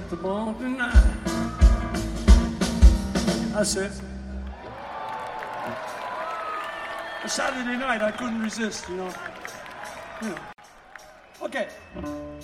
comfortable tonight. That's it. A Saturday night, I couldn't resist, you know. Okay.